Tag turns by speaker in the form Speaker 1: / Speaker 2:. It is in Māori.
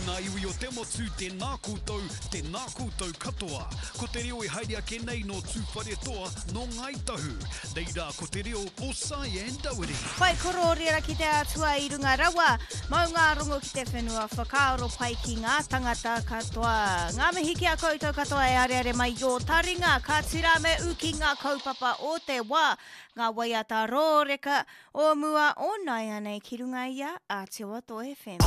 Speaker 1: Ngā iwi o te motu te nā koutou katoa. Ko te reo e haere ake nei no tūwhare toa no Ngai Tahu. Reira ko te reo o Sai and Dawiri.
Speaker 2: Whai koro rera ki te atua I runga rawa. Mau ngā rongo ki te whenua whakaaro pai ki ngā tangata katoa. Ngā mihi ki a koutou katoa e are mai o taringa. Ka tira me uki ngā kaupapa o te wā. Ngā waiata rōreka o mua o nai anei ki runga ia a Te Wato FM.